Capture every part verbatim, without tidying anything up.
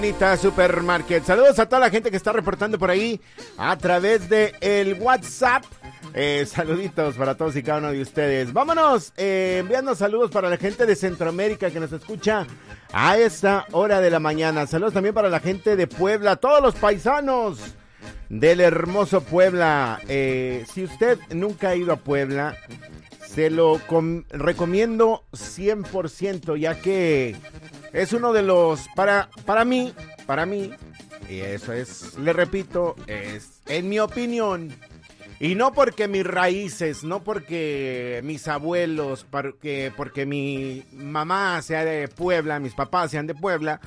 Anita Supermarket. Saludos a toda la gente que está reportando por ahí a través de el WhatsApp. Eh, saluditos para todos y cada uno de ustedes. Vámonos eh, enviando saludos para la gente de Centroamérica que nos escucha a esta hora de la mañana. Saludos también para la gente de Puebla, todos los paisanos del hermoso Puebla. Eh, si usted nunca ha ido a Puebla, se lo com- recomiendo cien por ciento, ya que es uno de los, para, para mí, para mí, y eso es, le repito, es en mi opinión, y no porque mis raíces, no porque mis abuelos, porque, porque mi mamá sea de Puebla, mis papás sean de Puebla,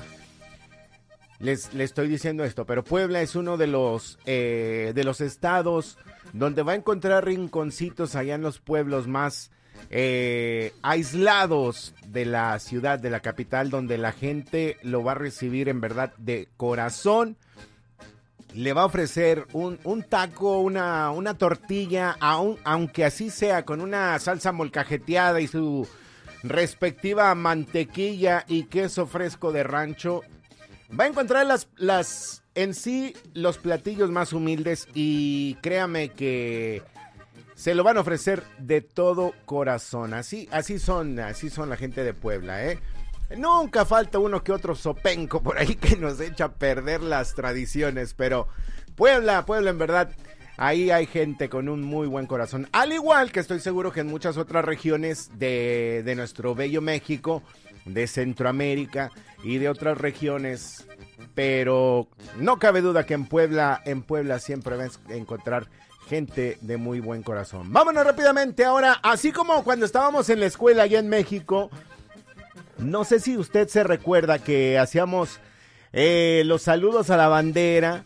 les, les estoy diciendo esto, pero Puebla es uno de los, eh, de los estados donde va a encontrar rinconcitos allá en los pueblos más eh, aislados de la ciudad, de la capital, donde la gente lo va a recibir en verdad de corazón. Le va a ofrecer un, un taco, una, una tortilla, aun, aunque así sea, con una salsa molcajeteada y su respectiva mantequilla y queso fresco de rancho. Va a encontrar las, las en sí los platillos más humildes y créame que se lo van a ofrecer de todo corazón. Así, así son, así son la gente de Puebla, ¿eh? Nunca falta uno que otro sopenco por ahí que nos echa a perder las tradiciones, pero Puebla, Puebla en verdad, ahí hay gente con un muy buen corazón. Al igual que estoy seguro que en muchas otras regiones de, de nuestro bello México, de Centroamérica y de otras regiones, pero no cabe duda que en Puebla, en Puebla siempre vas a encontrar gente de muy buen corazón. Vámonos rápidamente ahora, así como cuando estábamos en la escuela allá en México. No sé si usted se recuerda que hacíamos eh, los saludos a la bandera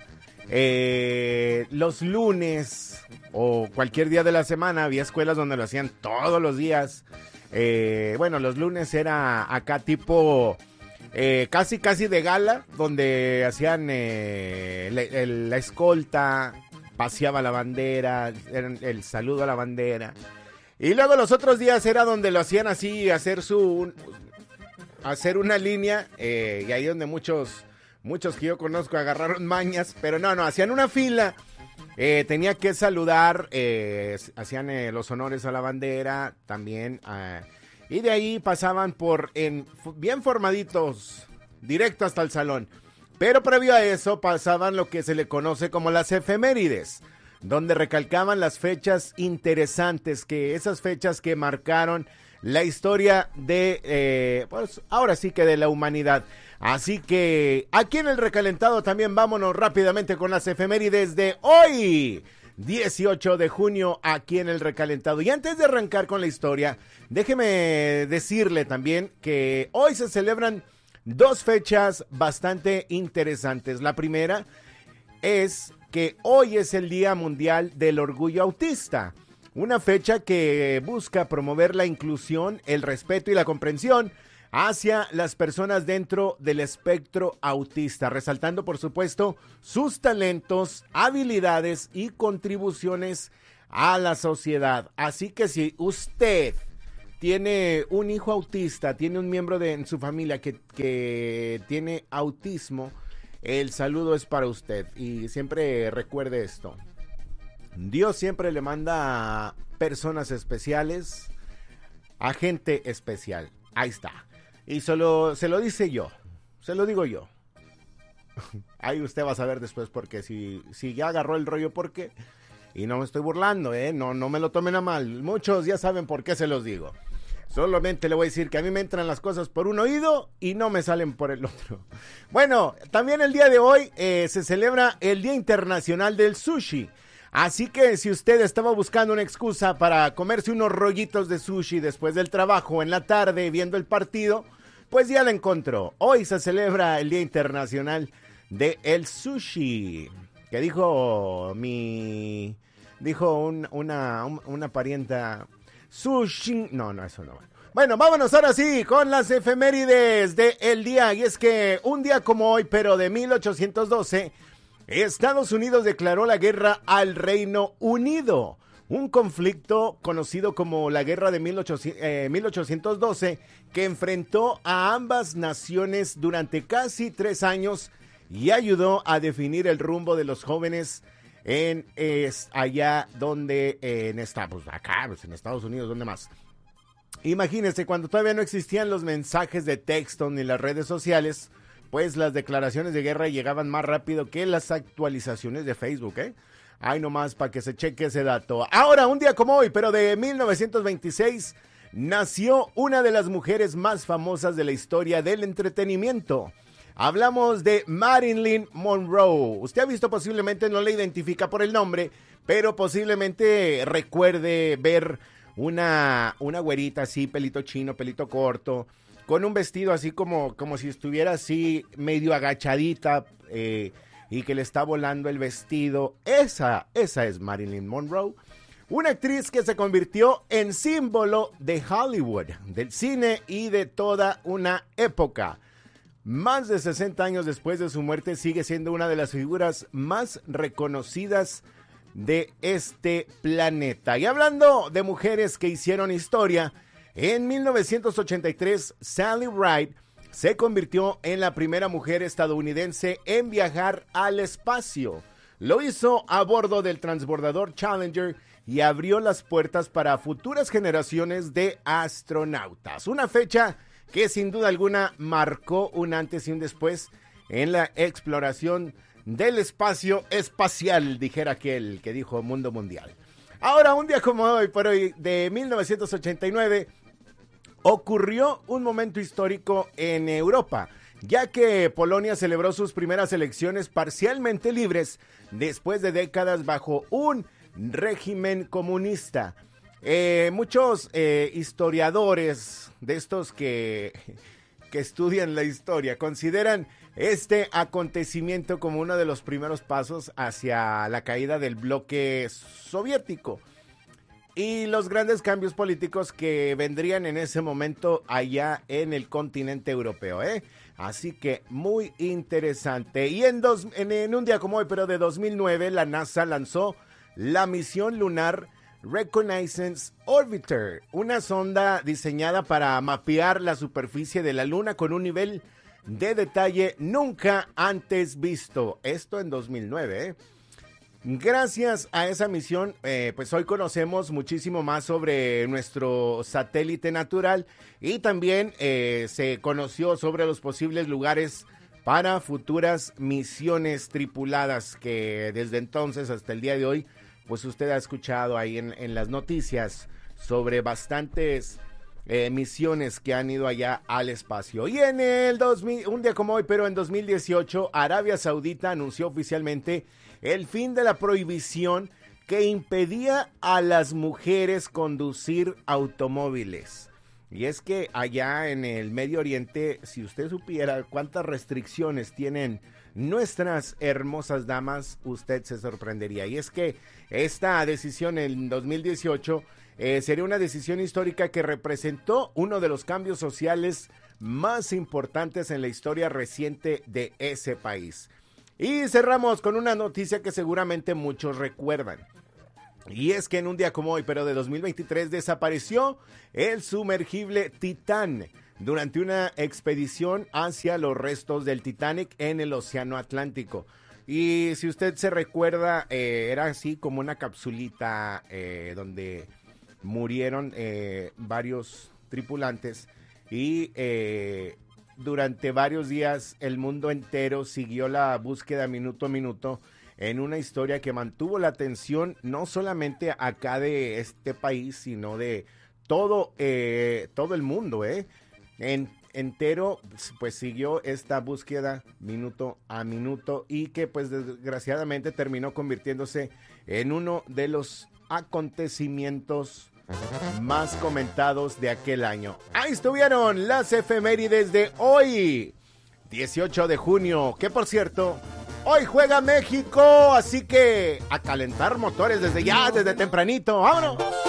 eh, los lunes o cualquier día de la semana. Había escuelas donde lo hacían todos los días. Eh, bueno, los lunes era acá tipo eh, casi casi de gala, donde hacían eh, la, el, la escolta, paseaba la bandera, el, el saludo a la bandera. Y luego los otros días era donde lo hacían así, hacer su... hacer una línea, eh, y ahí donde muchos, muchos que yo conozco agarraron mañas, pero no, no, hacían una fila, eh, tenía que saludar, eh, hacían eh, los honores a la bandera también, eh, y de ahí pasaban por, en, bien formaditos, directo hasta el salón, pero previo a eso pasaban lo que se le conoce como las efemérides, donde recalcaban las fechas interesantes, que esas fechas que marcaron la historia de, eh, pues ahora sí que de la humanidad. Así que aquí en el recalentado también vámonos rápidamente con las efemérides de hoy, dieciocho de junio, aquí en el recalentado. Y antes de arrancar con la historia, déjeme decirle también que hoy se celebran dos fechas bastante interesantes. La primera es que hoy es el Día Mundial del Orgullo Autista. Una fecha que busca promover la inclusión, el respeto y la comprensión hacia las personas dentro del espectro autista, resaltando por supuesto sus talentos, habilidades y contribuciones a la sociedad. Así que si usted tiene un hijo autista, tiene un miembro de en su familia que, que tiene autismo, el saludo es para usted y siempre recuerde esto. Dios siempre le manda a personas especiales, a gente especial. Ahí está. Y solo se lo dice yo, se lo digo yo. Ahí usted va a saber después porque si, si ya agarró el rollo porque, y no me estoy burlando, ¿eh? No, no me lo tomen a mal. Muchos ya saben por qué se los digo. Solamente le voy a decir que a mí me entran las cosas por un oído y no me salen por el otro. Bueno, también el día de hoy eh, se celebra el Día Internacional del Sushi. Así que si usted estaba buscando una excusa para comerse unos rollitos de sushi después del trabajo en la tarde viendo el partido, pues ya la encontró. Hoy se celebra el Día Internacional del Sushi. Que dijo mi... Dijo un, una, un, una parienta... Sushi... No, no, eso no. Bueno, vámonos ahora sí con las efemérides del día. Y es que un día como hoy, pero de mil ochocientos doce... Estados Unidos declaró la guerra al Reino Unido, un conflicto conocido como la Guerra de mil ochocientos doce que enfrentó a ambas naciones durante casi tres años y ayudó a definir el rumbo de los jóvenes en es, allá donde eh, en esta, pues acá, pues en Estados Unidos, ¿dónde más? Imagínense, cuando todavía no existían los mensajes de texto ni las redes sociales, pues las declaraciones de guerra llegaban más rápido que las actualizaciones de Facebook, ¿eh? Ay, nomás para que se cheque ese dato. Ahora, un día como hoy, pero de mil novecientos veintiséis, nació una de las mujeres más famosas de la historia del entretenimiento. Hablamos de Marilyn Monroe. Usted ha visto, posiblemente no la identifica por el nombre, pero posiblemente recuerde ver una, una güerita así, pelito chino, pelito corto, con un vestido así como, como si estuviera así medio agachadita, eh, y que le está volando el vestido. Esa, esa es Marilyn Monroe. Una actriz que se convirtió en símbolo de Hollywood, del cine y de toda una época. Más de sesenta años después de su muerte, sigue siendo una de las figuras más reconocidas de este planeta. Y hablando de mujeres que hicieron historia, en mil novecientos ochenta y tres, Sally Ride se convirtió en la primera mujer estadounidense en viajar al espacio. Lo hizo a bordo del transbordador Challenger y abrió las puertas para futuras generaciones de astronautas. Una fecha que sin duda alguna marcó un antes y un después en la exploración del espacio espacial, dijera aquel que dijo Mundo Mundial. Ahora, un día como hoy, por hoy, de mil novecientos ochenta y nueve, ocurrió un momento histórico en Europa, ya que Polonia celebró sus primeras elecciones parcialmente libres después de décadas bajo un régimen comunista. Eh, muchos eh, historiadores de estos que, que estudian la historia consideran este acontecimiento como uno de los primeros pasos hacia la caída del bloque soviético y los grandes cambios políticos que vendrían en ese momento allá en el continente europeo, ¿eh? Así que muy interesante. Y en, dos, en, en un día como hoy, pero de dos mil nueve, la NASA lanzó la misión lunar Reconnaissance Orbiter, una sonda diseñada para mapear la superficie de la Luna con un nivel de detalle nunca antes visto. Esto en dos mil nueve, ¿eh? Gracias a esa misión, eh, pues hoy conocemos muchísimo más sobre nuestro satélite natural y también eh, se conoció sobre los posibles lugares para futuras misiones tripuladas que desde entonces hasta el día de hoy, pues usted ha escuchado ahí en, en las noticias sobre bastantes eh, misiones que han ido allá al espacio. Y en el dos mil, un día como hoy, pero en dos mil dieciocho, Arabia Saudita anunció oficialmente el fin de la prohibición que impedía a las mujeres conducir automóviles. Y es que allá en el Medio Oriente, si usted supiera cuántas restricciones tienen nuestras hermosas damas, usted se sorprendería. Y es que esta decisión en dos mil dieciocho eh, sería una decisión histórica que representó uno de los cambios sociales más importantes en la historia reciente de ese país. Y cerramos con una noticia que seguramente muchos recuerdan. Y es que en un día como hoy, pero de dos mil veintitrés, desapareció el sumergible Titán durante una expedición hacia los restos del Titanic en el Océano Atlántico. Y si usted se recuerda, eh, era así como una capsulita eh, donde murieron eh, varios tripulantes y eh, durante varios días el mundo entero siguió la búsqueda minuto a minuto en una historia que mantuvo la atención no solamente acá de este país, sino de todo, eh, todo el mundo, ¿eh? En, entero, pues siguió esta búsqueda minuto a minuto y que pues desgraciadamente terminó convirtiéndose en uno de los acontecimientos más comentados de aquel año. Ahí estuvieron las efemérides de hoy, dieciocho de junio, que por cierto, hoy juega México, así que a calentar motores desde ya, desde tempranito. ¡Vámonos!